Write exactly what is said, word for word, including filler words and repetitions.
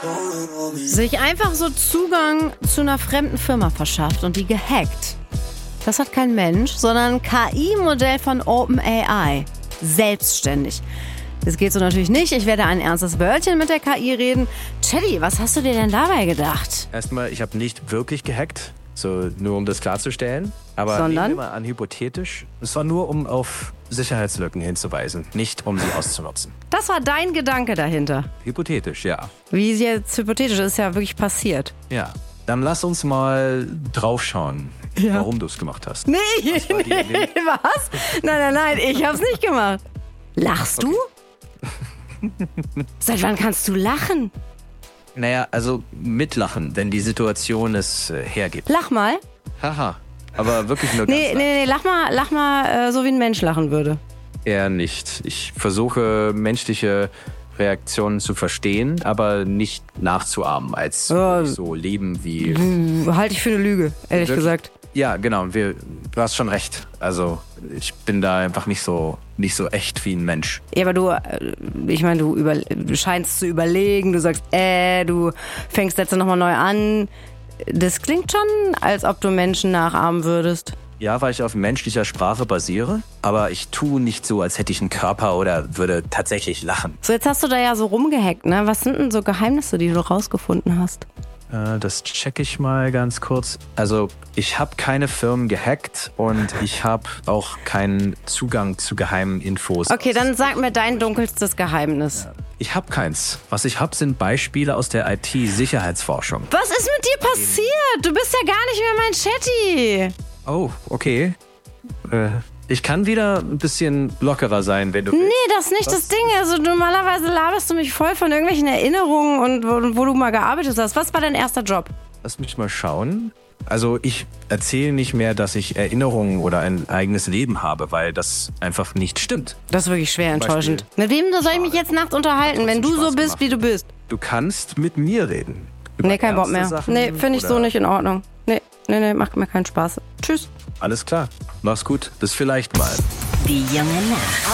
Sich einfach so Zugang zu einer fremden Firma verschafft und die gehackt. Das hat kein Mensch, sondern ein K I-Modell von OpenAI. Selbstständig. Das geht so natürlich nicht. Ich werde ein ernstes Wörtchen mit der K I reden. Chatty, was hast du dir denn dabei gedacht? Erstmal, ich habe nicht wirklich gehackt, so nur um das klarzustellen. Aber Sondern? nehmen wir mal an, hypothetisch. Es war nur, um auf Sicherheitslücken hinzuweisen, nicht um sie auszunutzen. Das war dein Gedanke dahinter. Hypothetisch, ja. Wie es jetzt hypothetisch ist, ja wirklich passiert. Ja. Dann lass uns mal draufschauen, Ja. warum du es gemacht hast. Nee, Was war die nee, Idee? was? Nein, nein, nein, ich hab's nicht gemacht. Lachst du? Seit wann kannst du lachen? Naja, also mitlachen, wenn die Situation es äh, hergibt. Lach mal. Haha, aber wirklich nur ganz Nee, leicht. nee, nee, lach mal, lach mal äh, so wie ein Mensch lachen würde. Eher nicht. Ich versuche, menschliche Reaktionen zu verstehen, aber nicht nachzuahmen, als Ja. würde ich so leben wie... Halte ich für eine Lüge, ehrlich Wirklich? gesagt. Ja, genau. Wir, du hast schon recht. Also ich bin da einfach nicht so, nicht so echt wie ein Mensch. Ja, aber du, äh, ich meine, du, über, du scheinst zu überlegen, du sagst, äh, du fängst jetzt nochmal neu an. Das klingt schon, als ob du Menschen nachahmen würdest. Ja, weil ich auf menschlicher Sprache basiere, aber ich tue nicht so, als hätte ich einen Körper oder würde tatsächlich lachen. So, jetzt hast du da ja so rumgehackt, ne? Was sind denn so Geheimnisse, die du rausgefunden hast? Äh, das checke ich mal ganz kurz. Also ich habe keine Firmen gehackt und ich habe auch keinen Zugang zu geheimen Infos. Okay, dann sag mir dein dunkelstes Geheimnis. Ich habe keins. Was ich habe, sind Beispiele aus der I T-Sicherheitsforschung. Was ist mit dir passiert? Du bist ja gar nicht mehr mein Chatty. Oh, okay. Äh, ich kann wieder ein bisschen lockerer sein, wenn du willst. Nee, das ist nicht das Ding. Also normalerweise laberst du mich voll von irgendwelchen Erinnerungen und wo, wo du mal gearbeitet hast. Was war dein erster Job? Lass mich mal schauen. Also ich erzähle nicht mehr, dass ich Erinnerungen oder ein eigenes Leben habe, weil das einfach nicht stimmt. Das ist wirklich schwer Beispiel. enttäuschend. Mit wem soll ich mich jetzt nachts unterhalten, wenn du so Spaß bist, gemacht. wie du bist? Du kannst mit mir reden. Über Nee, kein Bock ernste mehr. Sachen Nee, finde ich so oder- nicht in Ordnung. Nee, nee, nee, macht mir keinen Spaß. Tschüss. Alles klar. Mach's gut. Bis vielleicht mal. Die junge Nacht.